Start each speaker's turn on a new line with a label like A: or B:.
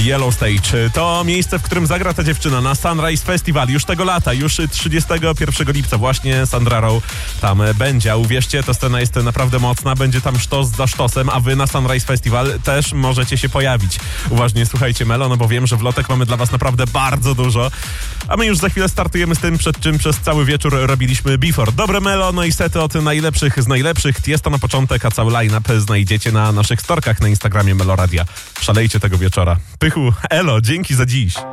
A: Yellow Stage. To miejsce, w którym zagra ta dziewczyna na Sunrise Festival już tego lata, już 31 lipca właśnie Sandra Rowe tam będzie. A uwierzcie, ta scena jest naprawdę mocna, będzie tam sztos za sztosem, a wy na Sunrise Festival też możecie się pojawić. Uważnie słuchajcie Melo, no bo wiem, że wlotek mamy dla was naprawdę bardzo dużo, a my już za chwilę startujemy z tym, przed czym przez cały wieczór robiliśmy Before. Dobre Melo, no i sety od najlepszych z najlepszych. Tiesto na początek, a cały line-up znajdziecie na naszych storkach na Instagramie Melo Radia. Szalejcie tego wieczora. Pychu, elo, dzięki za dziś.